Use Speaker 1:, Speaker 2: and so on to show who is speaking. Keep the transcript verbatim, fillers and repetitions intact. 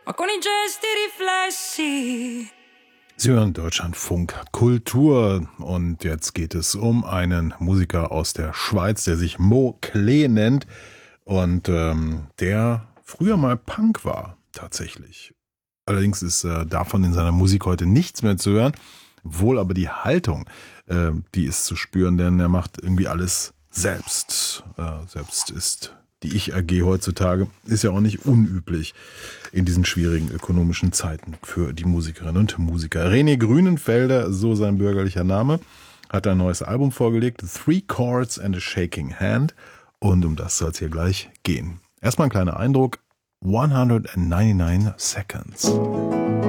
Speaker 1: ma con i gesti riflessi.
Speaker 2: Sie hören Deutschlandfunk Kultur und jetzt geht es um einen Musiker aus der Schweiz, der sich Mo Klee nennt und ähm, der früher mal Punk war, tatsächlich. Allerdings ist äh, davon in seiner Musik heute nichts mehr zu hören, wohl aber die Haltung, äh, die ist zu spüren, denn er macht irgendwie alles selbst. Äh, selbst ist die Ich-A G heutzutage, ist ja auch nicht unüblich in diesen schwierigen ökonomischen Zeiten für die Musikerinnen und Musiker. René Grünenfelder, so sein bürgerlicher Name, hat ein neues Album vorgelegt, Three Chords and a Shaking Hand, und um das soll es hier gleich gehen. Erstmal ein kleiner Eindruck, one hundred ninety-nine Seconds.